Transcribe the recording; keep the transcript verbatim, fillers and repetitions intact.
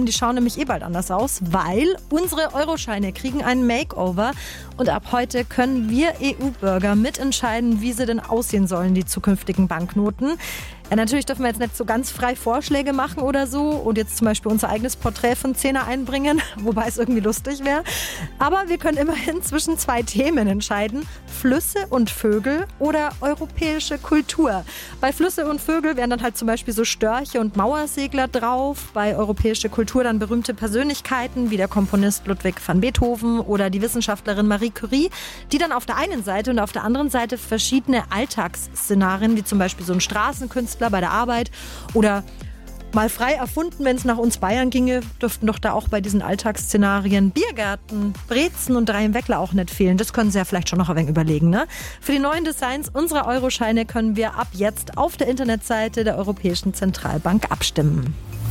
Die schauen nämlich eh bald anders aus, weil unsere Euroscheine kriegen einen Makeover und ab heute können wir E U-Bürger mitentscheiden, wie sie denn aussehen sollen, die zukünftigen Banknoten. Ja, natürlich dürfen wir jetzt nicht so ganz frei Vorschläge machen oder so und jetzt zum Beispiel unser eigenes Porträt von Zehner einbringen, wobei es irgendwie lustig wäre. Aber wir können immerhin zwischen zwei Themen entscheiden: Flüsse und Vögel oder europäische Kultur. Bei Flüsse und Vögel wären dann halt zum Beispiel so Störche und Mauersegler drauf. Bei europäische Kultur dann berühmte Persönlichkeiten wie der Komponist Ludwig van Beethoven oder die Wissenschaftlerin Marie Curie, die dann auf der einen Seite und auf der anderen Seite verschiedene Alltagsszenarien, wie zum Beispiel so ein Straßenkünstler bei der Arbeit oder mal frei erfunden, wenn es nach uns Bayern ginge, dürften doch da auch bei diesen Alltagsszenarien Biergärten, Brezen und drei im Weckler auch nicht fehlen. Das können Sie ja vielleicht schon noch ein wenig überlegen, ne? Für die neuen Designs unserer Euroscheine können wir ab jetzt auf der Internetseite der Europäischen Zentralbank abstimmen.